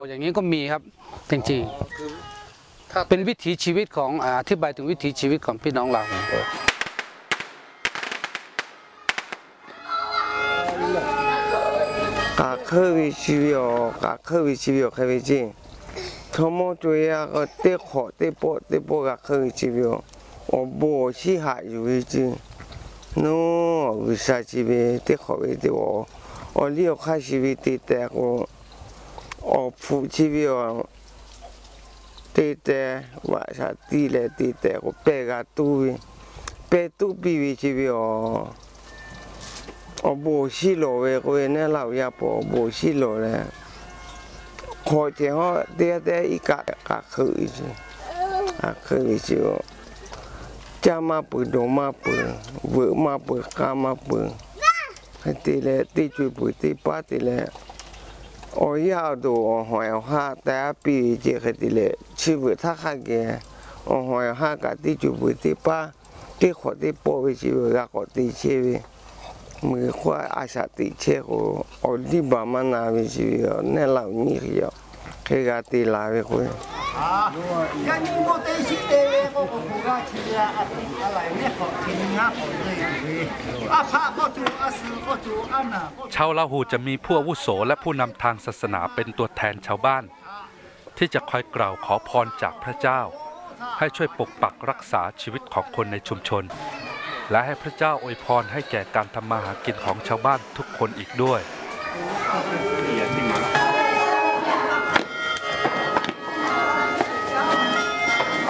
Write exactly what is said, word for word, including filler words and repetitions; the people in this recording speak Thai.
อย่างนี้ก็มีครับจริงๆเป็นวิถีชีวิตของอธิบายถึงวิถีชีวิตของพี่น้องเรากาเควิชีวิโอกาเควิชีวิโอเควิจิทั้งหมดตัวอย่างก็เตะขอเตะโปเตะโปกาเควิชีวิโอโอโบชีหายอยู่วิจิโน่วิชาชีวิตเตะขอวิเตะโอโอเลี้ยวข้าชีวิตเตะแต่ก็โอฟูชีวิโอเตะแต่ว่าชาตีเลยเตะแต่ก็เปกาตูเปตูปีวิชีวิโอ我无西路的，我那老爷婆无西路嘞，好像好第第一家家可以是，啊可以是哦，家嘛不多嘛不，我嘛不家嘛不，还第嘞第最不第八第嘞，我要多我好像哈第一ปี这个第嘞，ชีวิตถ้าข้าแก我好像哈个第最不第八，第ขอ第八为ชีวิต个ขอ第七为。มือขวาอาชาติเชโกอลิบามานาวิจิโอเนลาวนี่เหี่ยวเคกาติลาเวคุยอ่ายันนี่โมเตชิเตเวโกโกกาชิลาอะติอะไรเนี่ยขอทิงาขอเลยอ่ะพาก็จูอาสึก็จูอานาชาวลาหูจะมีผู้อาวุโสและผู้นำทางศาสนาเป็นตัวแทนชาวบ้านที่จะคอยกล่าวขอพรจากพระเจ้าให้ช่วยปกปักรักษาชีวิตของคนในชุมชนและให้พระเจ้าอวยพรให้แก่การทำมาหากินของชาวบ้านทุกคนอีกด้วย